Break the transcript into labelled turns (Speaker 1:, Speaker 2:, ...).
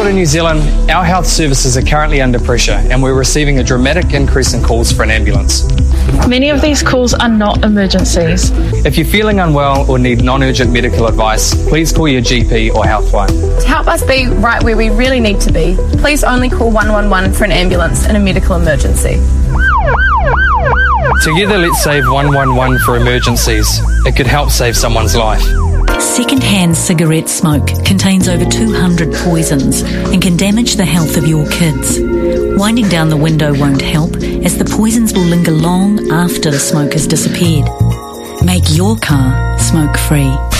Speaker 1: Kia ora, New Zealand. Our health services are currently under pressure and we're receiving a dramatic increase in calls for an ambulance.
Speaker 2: Many of these calls are not emergencies.
Speaker 1: If you're feeling unwell or need non-urgent medical advice, please call your GP or helpline.
Speaker 3: To help us be right where we really need to be, please only call 111 for an ambulance in a medical emergency.
Speaker 1: Together, let's save 111 for emergencies. It could help save someone's life.
Speaker 4: Second-hand cigarette smoke contains over 200 poisons and can damage the health of your kids. Winding down the window won't help, as the poisons will linger long after the smoke has disappeared. Make your car smoke-free.